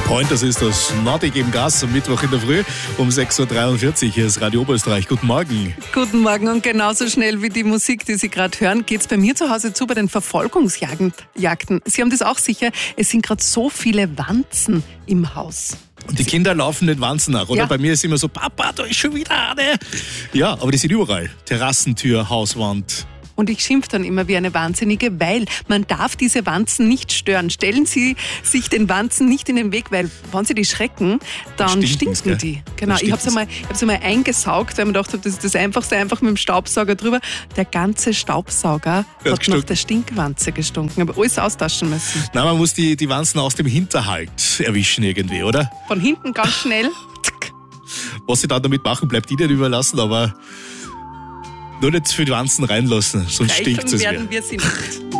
Das ist das Nordic im Gas am Mittwoch in der Früh um 6.43 Uhr. Hier ist Radio Oberösterreich. Guten Morgen. Guten Morgen, und genauso schnell wie die Musik, die Sie gerade hören, geht es bei mir zu Hause zu bei den Verfolgungsjagden. Sie haben das auch sicher. Es sind gerade so viele Wanzen im Haus. Und die Kinder laufen den Wanzen nach, oder? Ja. Bei mir ist immer so, Papa, da ist schon wieder eine. Ja, aber die sind überall. Terrassentür, Hauswand. Und ich schimpfe dann immer wie eine Wahnsinnige, weil man darf diese Wanzen nicht stören. Stellen Sie sich den Wanzen nicht in den Weg, weil wenn Sie die schrecken, dann stinken die. Genau, ich habe es einmal eingesaugt, weil ich mir gedacht habe, das ist das Einfachste, einfach mit dem Staubsauger drüber. Der ganze Staubsauger hat nach der Stinkwanze gestunken. Ich habe alles austauschen müssen. Nein, man muss die Wanzen aus dem Hinterhalt erwischen irgendwie, oder? Von hinten ganz schnell. Was sie dann damit machen, bleibt ihnen überlassen, aber nur nicht zu viel Wanzen reinlassen, sonst stinkt es. Reichen werden wir sie nicht.